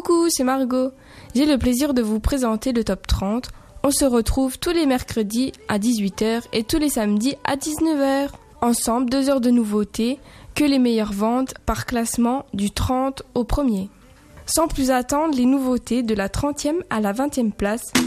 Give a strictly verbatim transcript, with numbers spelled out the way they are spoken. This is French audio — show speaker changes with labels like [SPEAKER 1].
[SPEAKER 1] Coucou, c'est Margot. J'ai le plaisir de vous présenter le Top trente. On se retrouve tous les mercredis à dix-huit heures et tous les samedis à dix-neuf heures. Ensemble, deux heures de nouveautés, que les meilleures ventes par classement du trente au premier. Sans plus attendre, les nouveautés de la trentième à la vingtième place.